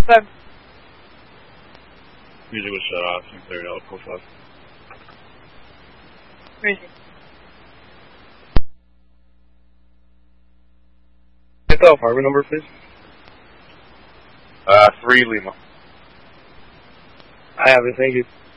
7. Music was shut off and cleared out. Code 5. Crazy. Get the apartment number, please. 3 Lima. I have it, thank you.